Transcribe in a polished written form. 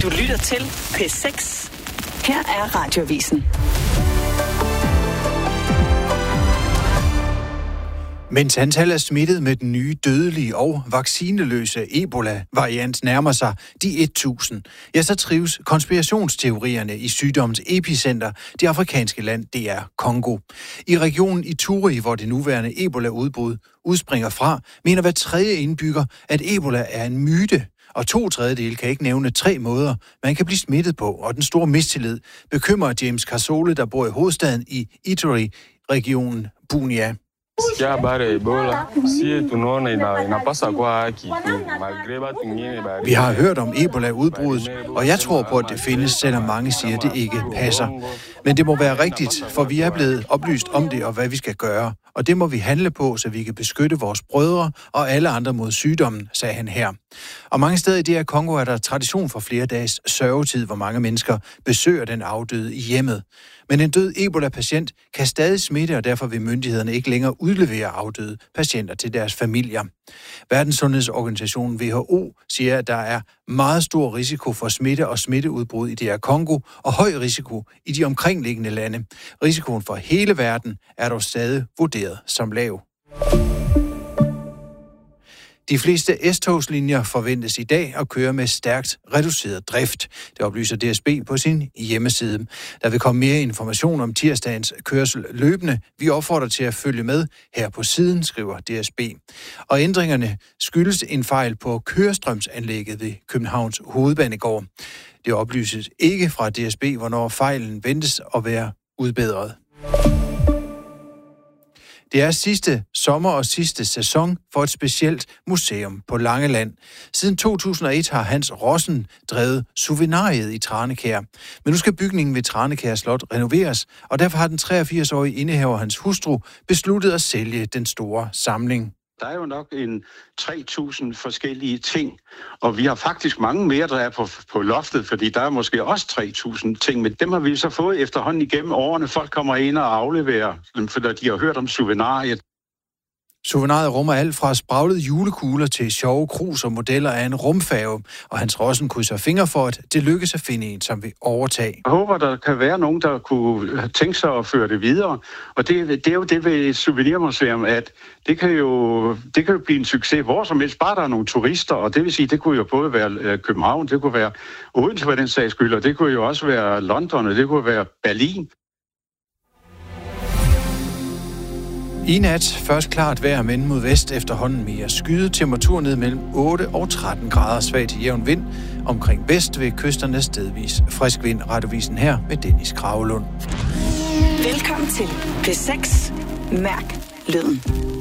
Du lytter til P6. Her er Radioavisen. Mens antallet af smittet med den nye dødelige og vaccineløse Ebola-variant nærmer sig de 1000, ja, så trives konspirationsteorierne i sygdommens epicenter, det afrikanske land DR Kongo. I regionen Ituri, hvor det nuværende Ebola-udbrud udspringer fra, mener hver tredje indbygger, at Ebola er en myte, og 2/3 kan ikke nævne 3 måder, man kan blive smittet på, og den store mistillid bekymrer James Kasole, der bor i hovedstaden i Ituri-regionen Bunia. Vi har hørt om Ebola-udbruddet, og jeg tror på, at det findes, selvom mange siger, at det ikke passer. Men det må være rigtigt, for vi er blevet oplyst om det og hvad vi skal gøre. Og det må vi handle på, så vi kan beskytte vores brødre og alle andre mod sygdommen, sagde han her. Og mange steder i DR Kongo er der tradition for flere dages sørgetid, hvor mange mennesker besøger den afdøde i hjemmet. Men en død Ebola-patient kan stadig smitte, og derfor vil myndighederne ikke længere udlevere afdøde patienter til deres familier. Verdenssundhedsorganisationen WHO siger, at der er meget stor risiko for smitte og smitteudbrud i DR Kongo, og høj risiko i de omkringliggende lande. Risikoen for hele verden er dog stadig vurderet som lav. De fleste S-togslinjer forventes i dag at køre med stærkt reduceret drift. Det oplyser DSB på sin hjemmeside. Der vil komme mere information om tirsdagens kørsel løbende. Vi opfordrer til at følge med her på siden, skriver DSB. Og ændringerne skyldes en fejl på kørestrømsanlægget ved Københavns Hovedbanegård. Det oplyses ikke fra DSB, hvornår fejlen ventes at være udbedret. Det er sidste sommer og sidste sæson for et specielt museum på Langeland. Siden 2001 har Hans Rossen drevet Souvenariet i Tranekær. Men nu skal bygningen ved Tranekær Slot renoveres, og derfor har den 83-årige indehaver hans hustru besluttet at sælge den store samling. Der er jo nok 3.000 forskellige ting, og vi har faktisk mange mere, der er på loftet, fordi der er måske også 3.000 ting, men dem har vi så fået efterhånden igennem årene. Folk kommer ind og afleverer dem, fordi de har hørt om Souvenariet. Souvenariet rummer alt fra spraglede julekugler til sjove krus og modeller af en rumfærge, og Hans Rossen krydser fingre for, at det lykkes at finde en, som vil overtage. Jeg håber, der kan være nogen, der kunne tænke sig at føre det videre, og det er jo det ved et souvenirmuseum, at det kan jo blive en succes hvor som helst, bare der er nogle turister, og det vil sige, det kunne jo både være København, det kunne være Odense for den sags skyld, og det kunne jo også være London, og det kunne være Berlin. I nat først klart vejr, men mod vest efterhånden mere skyde. Temperatur ned mellem 8 og 13 grader, svag til jævn vind. Omkring vest ved kysterne stedvis frisk vind. Radioavisen her med Dennis Kragelund. Velkommen til P6. Mærk lyden.